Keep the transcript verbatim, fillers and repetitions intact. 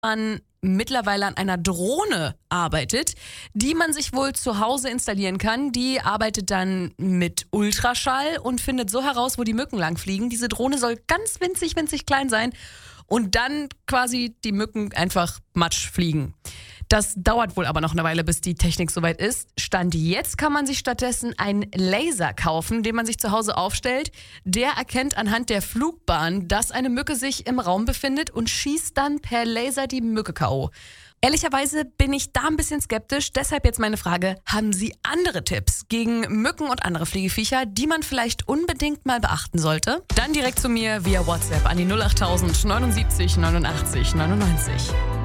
man mittlerweile an einer Drohne arbeitet, die man sich wohl zu Hause installieren kann. Die arbeitet dann mit Ultraschall und findet so heraus, wo die Mücken lang fliegen. Diese Drohne soll ganz winzig, winzig klein sein und dann quasi die Mücken einfach matsch fliegen. Das dauert wohl aber noch eine Weile, bis die Technik soweit ist. Stand jetzt kann man sich stattdessen einen Laser kaufen, den man sich zu Hause aufstellt. Der erkennt anhand der Flugbahn, dass eine Mücke sich im Raum befindet und schießt dann per Laser die Mücke K O. Ehrlicherweise bin ich da ein bisschen skeptisch. Deshalb jetzt meine Frage, haben Sie andere Tipps gegen Mücken und andere Fliegeviecher, die man vielleicht unbedingt mal beachten sollte? Dann direkt zu mir via WhatsApp an die null acht null null neunundsiebzig neunundachtzig neunundneunzig.